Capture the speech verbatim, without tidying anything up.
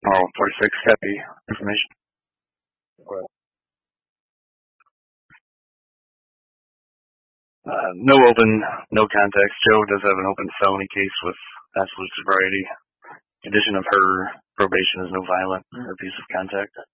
Oh, forty-six, copy information. Right. Uh, no open, no contacts. Joe does have an open felony case with absolute sobriety. Condition of her probation is no violent or abusive contact.